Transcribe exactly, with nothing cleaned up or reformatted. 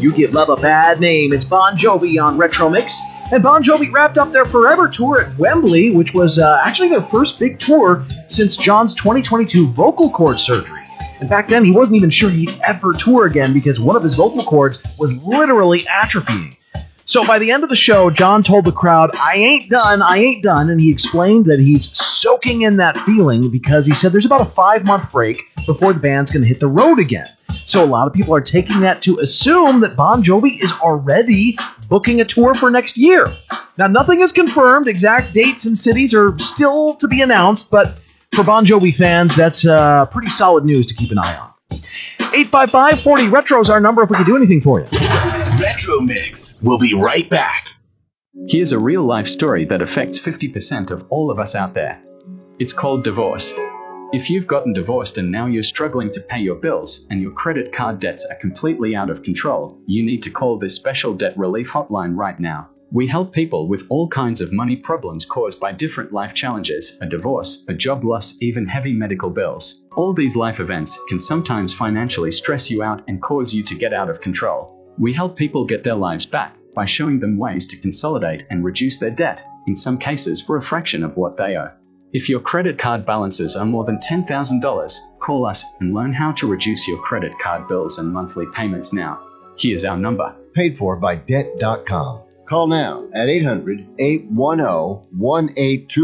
You Give Love a Bad Name. It's Bon Jovi on Retro Mix. And Bon Jovi wrapped up their Forever Tour at Wembley, which was uh, actually their first big tour since John's twenty twenty-two vocal cord surgery. And back then, he wasn't even sure he'd ever tour again because one of his vocal cords was literally atrophying. So by the end of the show, John told the crowd, I ain't done, I ain't done, and he explained that he's soaking in that feeling because he said there's about a five-month break before the band's going to hit the road again. So a lot of people are taking that to assume that Bon Jovi is already booking a tour for next year. Now, nothing is confirmed. Exact dates and cities are still to be announced, but for Bon Jovi fans, that's uh, pretty solid news to keep an eye on. eight five five, four zero, retro is our number if we can do anything for you. Retro Mix. We'll be right back. Here's a real-life story that affects fifty percent of all of us out there. It's called divorce. If you've gotten divorced and now you're struggling to pay your bills and your credit card debts are completely out of control, you need to call this special debt relief hotline right now. We help people with all kinds of money problems caused by different life challenges, a divorce, a job loss, even heavy medical bills. All these life events can sometimes financially stress you out and cause you to get out of control. We help people get their lives back by showing them ways to consolidate and reduce their debt, in some cases for a fraction of what they owe. If your credit card balances are more than ten thousand dollars, call us and learn how to reduce your credit card bills and monthly payments now. Here's our number. Paid for by debt dot com. Call now at eight hundred, eight one zero, one eight two.